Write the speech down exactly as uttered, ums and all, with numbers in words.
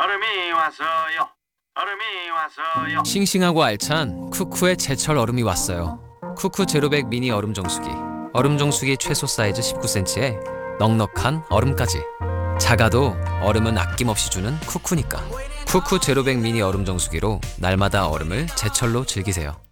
얼음이 왔어요. 얼음이 왔어요. 싱싱하고 알찬 쿠쿠의 제철 얼음이 왔어요. 쿠쿠 제로백 미니 얼음 정수기. 얼음 정수기 최소 사이즈 십구 센티미터에 넉넉한 얼음까지. 작아도 얼음은 아낌없이 주는 쿠쿠니까. 쿠쿠 제로백 미니 얼음 정수기로 날마다 얼음을 제철로 즐기세요.